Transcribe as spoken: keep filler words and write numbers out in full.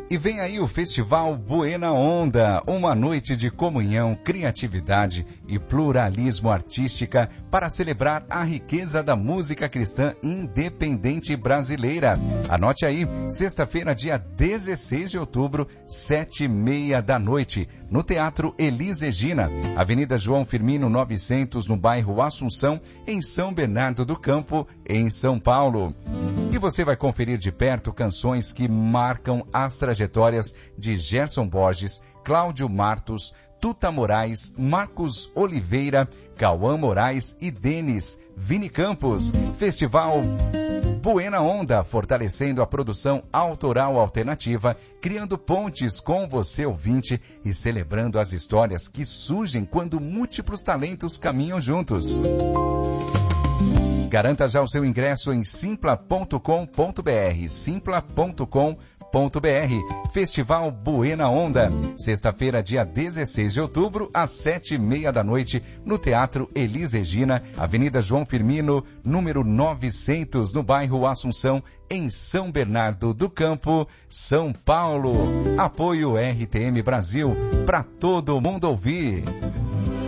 E vem aí o Festival Buena Onda, uma noite de comunhão, criatividade e pluralismo artística para celebrar a riqueza da música cristã independente brasileira. Anote aí, sexta-feira, dia dezesseis de outubro, sete e meia da noite, no Teatro Elis Regina, Avenida João Firmino novecentos, no bairro Assunção, em São Bernardo do Campo, em São Paulo. E você vai conferir de perto canções que marcam as trajetórias de Gerson Borges, Cláudio Martos, Tuta Moraes, Marcos Oliveira, Cauã Moraes e Denis Vini Campos. Festival Buena Onda, fortalecendo a produção autoral alternativa, criando pontes com você ouvinte e celebrando as histórias que surgem quando múltiplos talentos caminham juntos. Garanta já o seu ingresso em simpla ponto com ponto br, simpla ponto com ponto br. Festival Buena Onda, sexta-feira, dia dezesseis de outubro, às sete e meia da noite, no Teatro Elis Regina, Avenida João Firmino, número novecentos, no bairro Assunção, em São Bernardo do Campo, São Paulo. Apoio R T M Brasil, para todo mundo ouvir.